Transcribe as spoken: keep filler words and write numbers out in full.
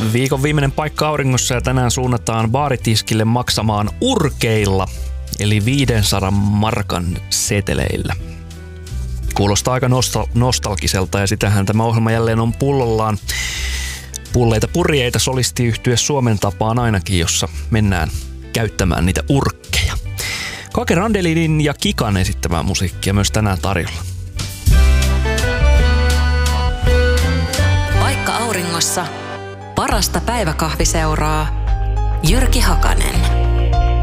Viikon viimeinen paikka auringossa ja tänään suunnataan baaritiskille maksamaan urkeilla, eli viisisataa markan seteleillä. Kuulostaa aika nostal- nostalgiselta ja sitähän tämä ohjelma jälleen on pullollaan. Pulleita purjeita solistiyhtye Suomen tapaan ainakin, jossa mennään käyttämään niitä urkkeja. Kake Randelinin ja Kikan esittämää musiikkia myös tänään tarjolla. Paikka auringossa. Parasta päiväkahviseuraa. Jyrki Hakanen.